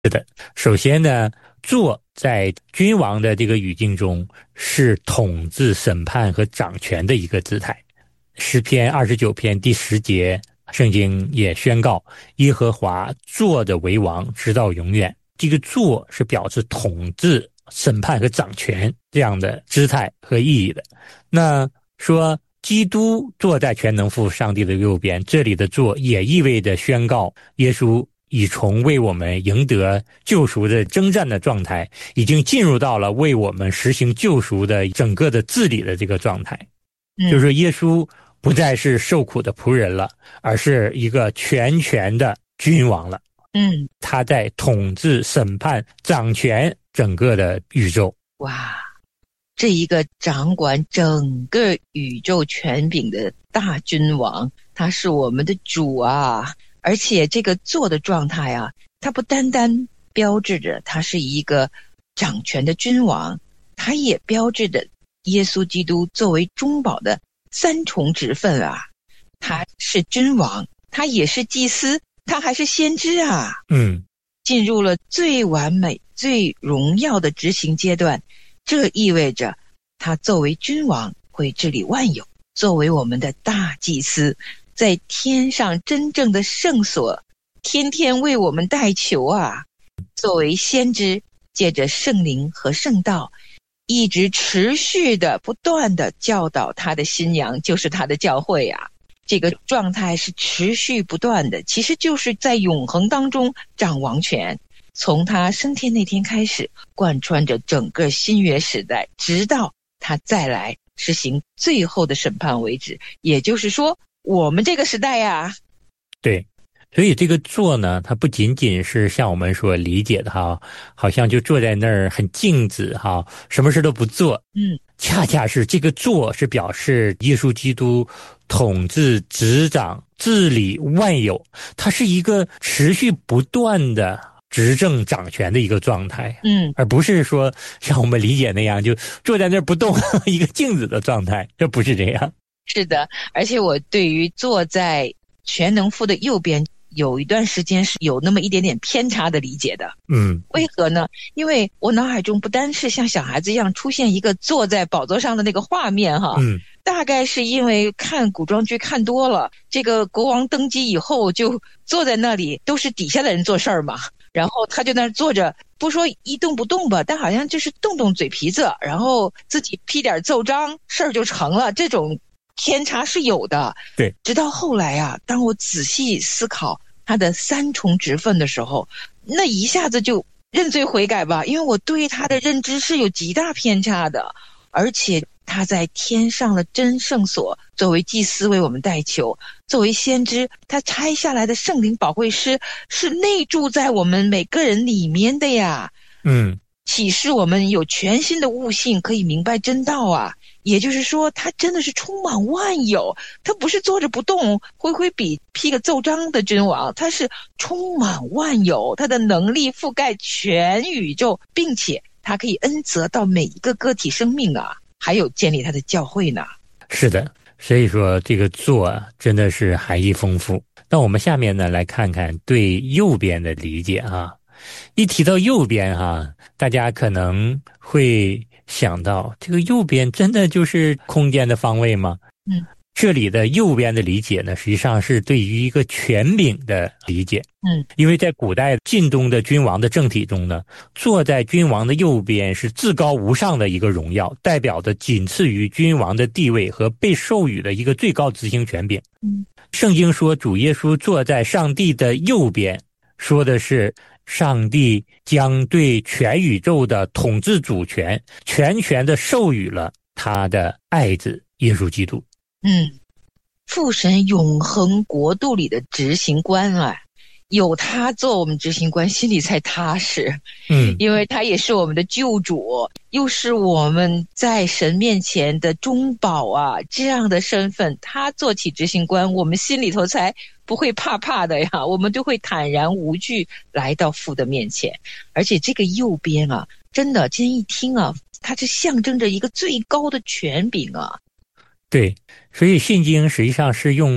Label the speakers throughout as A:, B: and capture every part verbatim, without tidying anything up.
A: 是的，首先呢，坐在君王的这个语境中是统治、审判和掌权的一个姿态。诗篇二十九篇第十节，圣经也宣告耶和华坐着为王，直到永远。这个坐是表示统治、审判和掌权这样的姿态和意义的。那说基督坐在全能父上帝的右边，这里的坐也意味着宣告耶稣已从为我们赢得救赎的征战的状态，已经进入到了为我们实行救赎的整个的治理的这个状态。嗯、就是说耶稣不再是受苦的仆人了，而是一个全权的君王了。
B: 嗯，
A: 他在统治、审判、掌权整个的宇宙。
B: 哇，这一个掌管整个宇宙权柄的大君王，他是我们的主啊！而且这个坐的状态啊，它不单单标志着他是一个掌权的君王，他也标志着耶稣基督作为中保的三重职分啊。他是君王，他也是祭司，他还是先知啊。
A: 嗯，
B: 进入了最完美、最荣耀的执行阶段，这意味着他作为君王会治理万有，作为我们的大祭司，在天上真正的圣所，天天为我们代求啊。作为先知，借着圣灵和圣道，一直持续的不断的教导他的新娘，就是他的教会啊。这个状态是持续不断的，其实就是在永恒当中掌王权，从他升天那天开始，贯穿着整个新约时代，直到他再来实行最后的审判为止。也就是说，我们这个时代呀，
A: 对，所以这个坐呢，它不仅仅是像我们所理解的哈，好像就坐在那儿很静止哈，什么事都不做。
B: 嗯，
A: 恰恰是这个坐是表示耶稣基督统治、执掌、治理万有，它是一个持续不断的执政掌权的一个状态。
B: 嗯，
A: 而不是说像我们理解那样就坐在那儿不动一个静止的状态，这不是这样。
B: 是的，而且我对于坐在全能父的右边有一段时间是有那么一点点偏差的理解的。
A: 嗯，
B: 为何呢？因为我脑海中不单是像小孩子一样出现一个坐在宝座上的那个画面哈，
A: 嗯，
B: 大概是因为看古装剧看多了，这个国王登基以后就坐在那里，都是底下的人做事儿嘛，然后他就在那坐着，不说一动不动吧，但好像就是动动嘴皮子，然后自己批点奏章，事儿就成了，这种偏差是有的。
A: 对，
B: 直到后来啊，当我仔细思考他的三重职分的时候，那一下子就认罪悔改吧，因为我对他的认知是有极大偏差的。而且他在天上的真圣所作为祭司为我们代求，作为先知，他拆下来的圣灵保惠师是内住在我们每个人里面的呀。
A: 嗯，
B: 启示我们有全新的悟性，可以明白真道啊。也就是说，他真的是充满万有，他不是坐着不动挥挥笔批个奏章的君王，他是充满万有，他的能力覆盖全宇宙，并且他可以恩泽到每一个个体生命啊，还有建立他的教会呢。
A: 是的，所以说这个坐真的是含义丰富。那我们下面呢来看看对右边的理解啊。一提到右边哈，大家可能会想到这个右边真的就是空间的方位吗？
B: 嗯，
A: 这里的右边的理解呢，实际上是对于一个权柄的理解。
B: 嗯，
A: 因为在古代晋东的君王的政体中呢，坐在君王的右边是至高无上的一个荣耀，代表着仅次于君王的地位和被授予的一个最高执行权柄。
B: 嗯，
A: 圣经说主耶稣坐在上帝的右边，说的是上帝将对全宇宙的统治主权全权的授予了他的爱子耶稣基督。
B: 嗯，父神永恒国度里的执行官啊，有他做我们执行官，心里才踏实。
A: 嗯，
B: 因为他也是我们的救主，又是我们在神面前的中保啊，这样的身份，他做起执行官，我们心里头才不会怕怕的呀，我们就会坦然无惧来到父的面前。而且这个右边啊，真的今天一听啊，它是象征着一个最高的权柄啊。
A: 对，所以信经实际上是用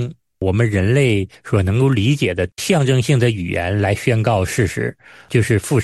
A: 我们人类所能够理解的象征性的语言来宣告事实，就是父